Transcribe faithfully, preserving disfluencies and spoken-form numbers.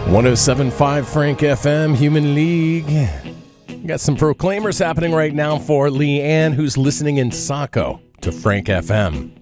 one oh seven point five Frank F M, Human League. Got some proclaimers happening right now for Leanne, who's listening in Saco to Frank F M.